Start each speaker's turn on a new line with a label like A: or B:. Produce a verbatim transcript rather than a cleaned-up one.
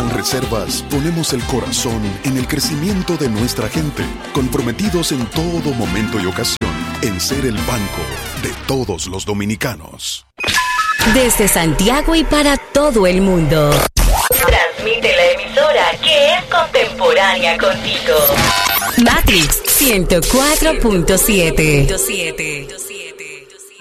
A: Banreservas ponemos el corazón en el crecimiento de nuestra gente, comprometidos en todo momento y ocasión en ser el banco de todos los dominicanos.
B: Desde Santiago y para todo el mundo.
C: Transmite la emisora que es contemporánea contigo.
B: Matrix ciento cuatro punto siete.